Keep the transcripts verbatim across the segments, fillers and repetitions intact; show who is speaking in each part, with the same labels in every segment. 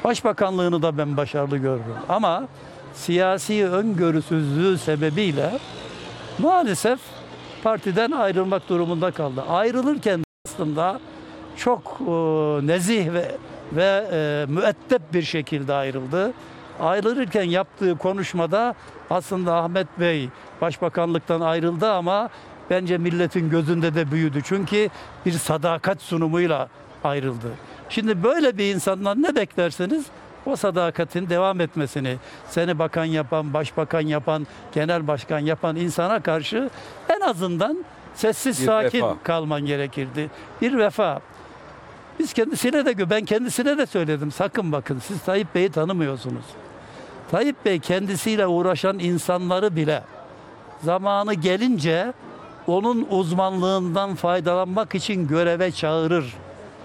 Speaker 1: Başbakanlığını da ben başarılı görürüm. Ama siyasi öngörüsüzlüğü sebebiyle maalesef partiden ayrılmak durumunda kaldı. Ayrılırken aslında çok e, nezih ve, ve e, müeddep bir şekilde ayrıldı. Ayrılırken yaptığı konuşmada aslında Ahmet Bey başbakanlıktan ayrıldı ama bence milletin gözünde de büyüdü. Çünkü bir sadakat sunumuyla ayrıldı. Şimdi böyle bir insandan ne beklerseniz o sadakatin devam etmesini, seni bakan yapan, başbakan yapan, genel başkan yapan insana karşı en azından sessiz
Speaker 2: Bir
Speaker 1: sakin
Speaker 2: vefa.
Speaker 1: kalman gerekirdi. Bir vefa. Biz kendisine de, ben kendisine de söyledim. Sakın bakın, siz Tayyip Bey'i tanımıyorsunuz. Tayyip Bey kendisiyle uğraşan insanları bile zamanı gelince onun uzmanlığından faydalanmak için göreve çağırır.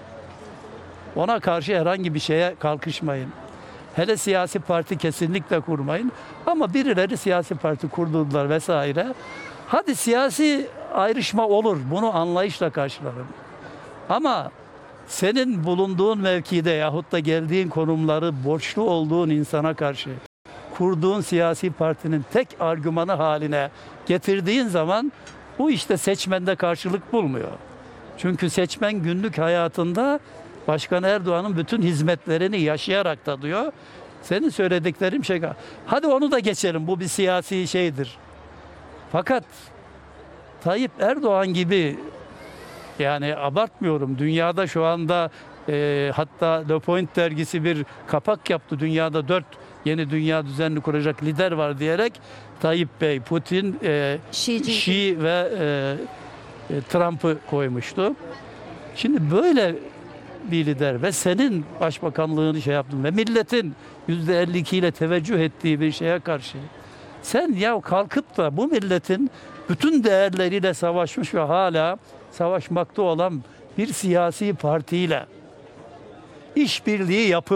Speaker 1: Ona karşı herhangi bir şeye kalkışmayın. Hele siyasi parti kesinlikle kurmayın. Ama birileri siyasi parti kurdular vesaire. Hadi siyasi ayrışma olur. Bunu anlayışla karşılarım. Ama senin bulunduğun mevkide yahut da geldiğin konumları borçlu olduğun insana karşı kurduğun siyasi partinin tek argümanı haline getirdiğin zaman bu işte seçmende karşılık bulmuyor. Çünkü seçmen günlük hayatında Başkan Erdoğan'ın bütün hizmetlerini yaşayarak tadıyor. Senin söylediklerim şey. Hadi onu da geçelim. Bu bir siyasi şeydir. Fakat Tayyip Erdoğan gibi, yani abartmıyorum, dünyada şu anda e, hatta Le Point dergisi bir kapak yaptı. Dünyada dört yeni dünya düzenini kuracak lider var diyerek Tayyip Bey, Putin, e, Xi ve e, e, Trump'ı koymuştu. Şimdi böyle bir lider ve senin başbakanlığını şey yaptın ve milletin yüzde elli iki ile teveccüh ettiği bir şeye karşı sen ya kalkıp da bu milletin bütün değerleriyle savaşmış ve hala savaşmakta olan bir siyasi partiyle işbirliği yapıp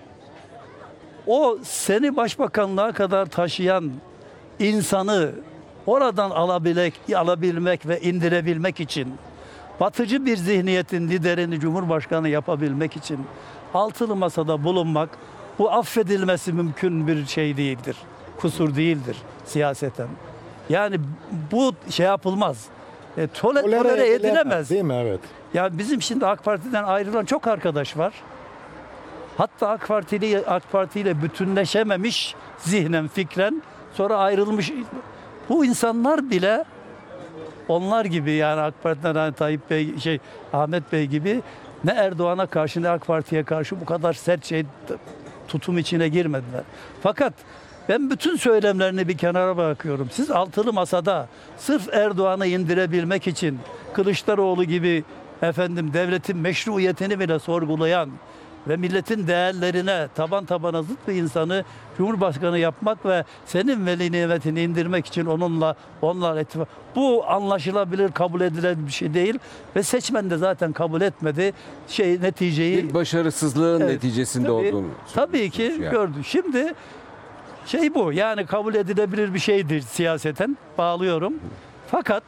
Speaker 1: o seni başbakanlığa kadar taşıyan insanı oradan alabilmek, alabilmek ve indirebilmek için, batıcı bir zihniyetin liderini Cumhurbaşkanı yapabilmek için altılı masada bulunmak, bu affedilmesi mümkün bir şey değildir. Kusur değildir siyaseten. Yani bu şey yapılmaz. E, tole,
Speaker 3: Tolere
Speaker 1: tolere
Speaker 3: edilemez,
Speaker 1: edilemez.
Speaker 3: değil mi? Evet.
Speaker 1: Ya bizim şimdi AK Parti'den ayrılan çok arkadaş var. Hatta AK Partili AK Parti ile bütünleşememiş zihnen, fikren, sonra ayrılmış. Bu insanlar bile onlar gibi, yani AK Parti'den hani Tayyip Bey, şey Ahmet Bey gibi ne Erdoğan'a karşı ne AK Parti'ye karşı bu kadar sert şey tutum içine girmediler. Fakat ben bütün söylemlerini bir kenara bırakıyorum. Siz altılı masada sırf Erdoğan'ı indirebilmek için Kılıçdaroğlu gibi efendim devletin meşruiyetini bile sorgulayan ve milletin değerlerine taban tabana zıt bir insanı Cumhurbaşkanı yapmak ve senin veli nimetini indirmek için onunla onlar ittifak. Bu anlaşılabilir, kabul edilen bir şey değil ve seçmen de zaten kabul etmedi. Şey neticeyi
Speaker 2: Bir başarısızlığın
Speaker 1: Evet,
Speaker 2: neticesinde
Speaker 1: tabii,
Speaker 2: olduğunu
Speaker 1: tabii ki
Speaker 2: söylüyorsunuz yani.
Speaker 1: gördü. Şimdi şey bu, yani kabul edilebilir bir şeydir siyaseten, bağlıyorum. Fakat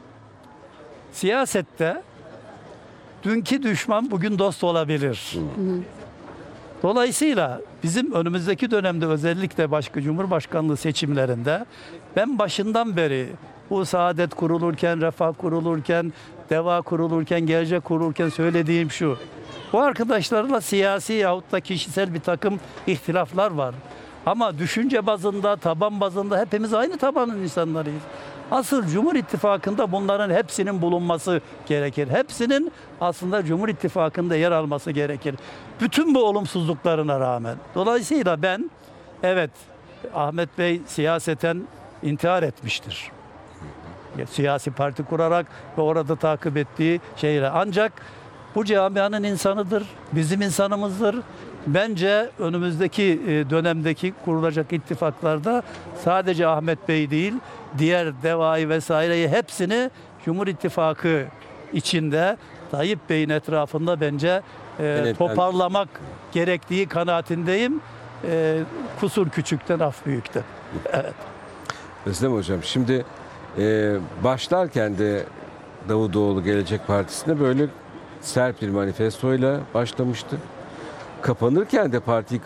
Speaker 1: siyasette dünkü düşman bugün dost olabilir. Dolayısıyla bizim önümüzdeki dönemde özellikle başka Cumhurbaşkanlığı seçimlerinde ben başından beri bu Saadet kurulurken, Refah kurulurken, Deva kurulurken, Gelecek kurulurken söylediğim şu. Bu arkadaşlarla siyasi yahut da kişisel bir takım ihtilaflar var. Ama düşünce bazında, taban bazında hepimiz aynı tabanın insanlarıyız. Asıl Cumhur İttifakı'nda bunların hepsinin bulunması gerekir. Hepsinin aslında Cumhur İttifakı'nda yer alması gerekir. Bütün bu olumsuzluklarına rağmen. Dolayısıyla ben, evet, Ahmet Bey siyaseten intihar etmiştir. Siyasi parti kurarak ve orada takip ettiği şeyle. Ancak bu camianın insanıdır, bizim insanımızdır. Bence önümüzdeki dönemdeki kurulacak ittifaklarda sadece Ahmet Bey değil, diğer Deva'yı vesaireyi hepsini Cumhur İttifakı içinde Tayyip Bey'in etrafında bence e, toparlamak gerektiği kanaatindeyim. E, kusur küçükten, af büyükten. Evet.
Speaker 2: Özlem Hocam, şimdi e, başlarken de Davutoğlu Gelecek Partisi'nde böyle sert bir manifestoyla başlamıştı. Kapanırken de partiyi